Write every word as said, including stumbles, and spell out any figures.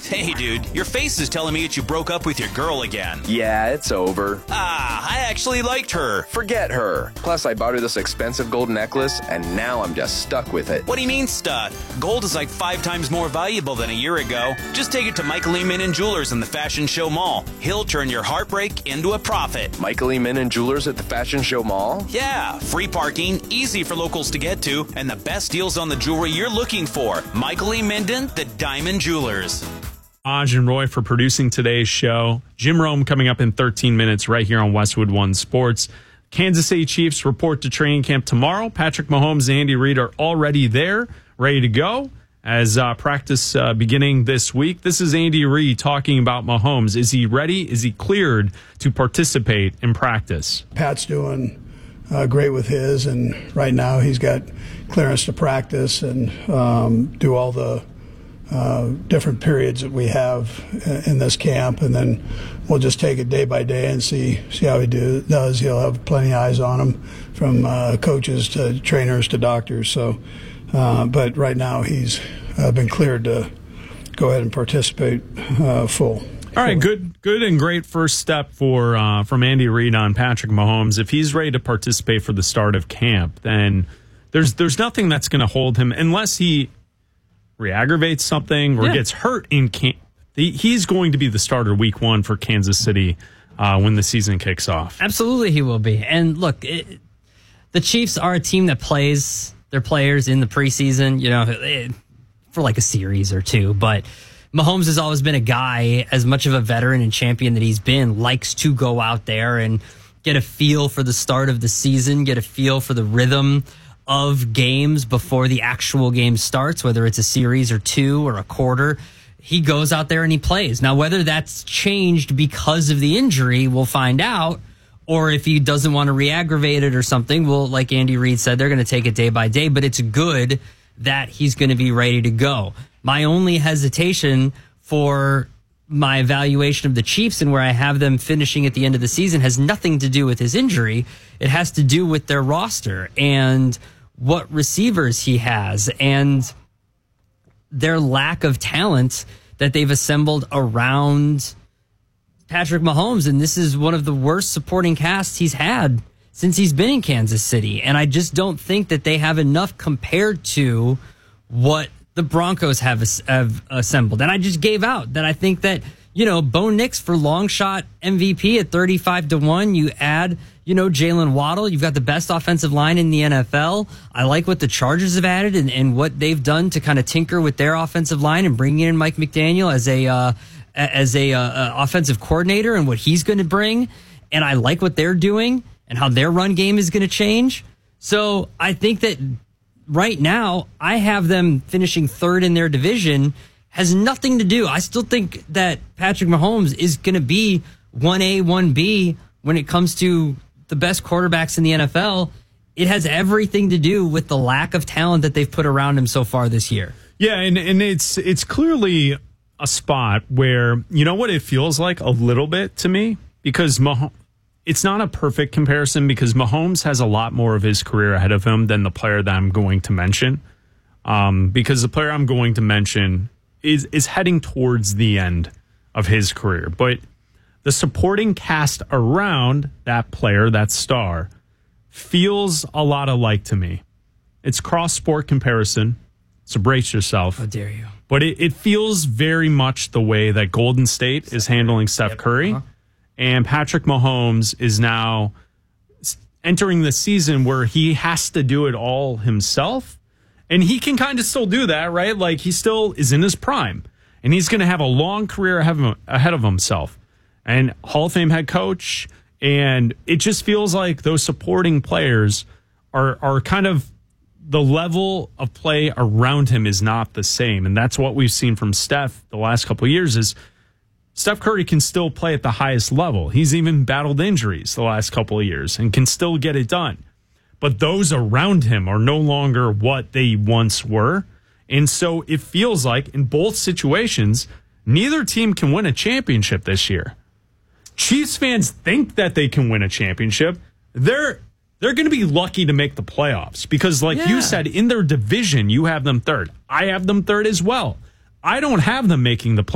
Hey, dude, your face is telling me that you broke up with your girl again. Yeah, it's over. Ah, I actually liked her. Forget her. Plus, I bought her this expensive gold necklace, and now I'm just stuck with it. What do you mean, stuck? Gold is like five times more valuable than a year ago. Just take it to Michael E. Min and Jewelers in the Fashion Show Mall. He'll turn your heartbreak into a profit. Michael E. Min and Jewelers at the Fashion Show Mall? Yeah, free parking, easy for locals to get to, and the best deals on the jewelry you're looking for. Michael E. Minden, the Diamond Jewelers. Aj and Roy for producing today's show. Jim Rome coming up in thirteen minutes right here on Westwood One Sports. Kansas City Chiefs report to training camp tomorrow. Patrick Mahomes and Andy Reid are already there, ready to go as uh, practice uh, beginning this week. This is Andy Reid talking about Mahomes. Is he ready? Is he cleared to participate in practice? Pat's doing uh, great with his, and right now he's got clearance to practice and um, do all the Uh, different periods that we have in this camp, and then we'll just take it day by day and see see how he do, does. He'll have plenty of eyes on him, from uh, coaches to trainers to doctors. So, uh, but right now he's uh, been cleared to go ahead and participate uh, full. All right, good, good and great first step for uh, from Andy Reid on Patrick Mahomes. If he's ready to participate for the start of camp, then there's there's nothing that's going to hold him unless he re-aggravates something or yeah. gets hurt in camp. He's going to be the starter week one for Kansas City uh, when the season kicks off. Absolutely he will be. And look, it, the Chiefs are a team that plays their players in the preseason, you know, it, for like a series or two. But Mahomes has always been a guy, as much of a veteran and champion that he's been, likes to go out there and get a feel for the start of the season, get a feel for the rhythm of games before the actual game starts, whether it's a series or two or a quarter. He goes out there and he plays. Now, whether that's changed because of the injury, we'll find out. Or if he doesn't want to re-aggravate it or something, well, like Andy Reid said, they're going to take it day by day. But it's good that he's going to be ready to go. My only hesitation for my evaluation of the Chiefs and where I have them finishing at the end of the season has nothing to do with his injury. It has to do with their roster and what receivers he has and their lack of talent that they've assembled around Patrick Mahomes. And this is one of the worst supporting casts he's had since he's been in Kansas City. And I just don't think that they have enough compared to what the Broncos have, have assembled. And I just gave out that I think that, you know, Bo Nix for long shot M V P at thirty-five to one. You add, you know, Jalen Waddle. You've got the best offensive line in the N F L. I like what the Chargers have added and, and what they've done to kind of tinker with their offensive line and bringing in Mike McDaniel as a uh, as a uh, offensive coordinator and what he's going to bring. And I like what they're doing and how their run game is going to change. So I think that right now I have them finishing third in their division. Has nothing to do. I still think that Patrick Mahomes is going to be one A, one B when it comes to the best quarterbacks in the N F L. It has everything to do with the lack of talent that they've put around him so far this year. Yeah, and, and it's it's clearly a spot where, you know what it feels like a little bit to me? Because Mahomes, it's not a perfect comparison because Mahomes has a lot more of his career ahead of him than the player that I'm going to mention. Um, because the player I'm going to mention is is heading towards the end of his career. But the supporting cast around that player, that star, feels a lot alike to me. It's cross-sport comparison, so brace yourself. How dare you. But it, it feels very much the way that Golden State is handling Steph Curry, uh-huh. and Patrick Mahomes is now entering the season where he has to do it all himself. And he can kind of still do that, right? Like, he still is in his prime. And he's going to have a long career ahead of himself. And Hall of Fame head coach. And it just feels like those supporting players are are kind of, the level of play around him is not the same. And that's what we've seen from Steph the last couple of years is Steph Curry can still play at the highest level. He's even battled injuries the last couple of years and can still get it done. But those around him are no longer what they once were. And so it feels like in both situations, neither team can win a championship this year. Chiefs fans think that they can win a championship. They're they're going to be lucky to make the playoffs because, like yeah. you said, in their division, you have them third. I have them third as well. I don't have them making the playoffs.